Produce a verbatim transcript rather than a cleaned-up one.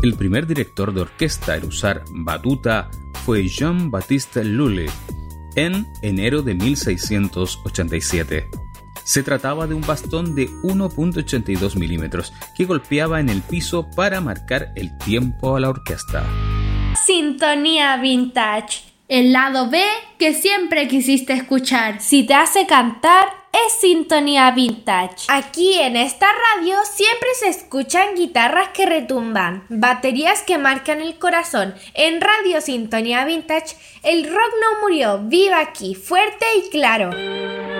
El primer director de orquesta en usar batuta fue Jean-Baptiste Lully en enero de mil seiscientos ochenta y siete. Se trataba de un bastón de uno punto ochenta y dos milímetros que golpeaba en el piso para marcar el tiempo a la orquesta. Sintonía Vintage. El lado B que siempre quisiste escuchar. Si te hace cantar, es Sintonía Vintage. Aquí en esta radio siempre se escuchan guitarras que retumban, baterías que marcan el corazón. En Radio Sintonía Vintage, el rock no murió, vive aquí, fuerte y claro.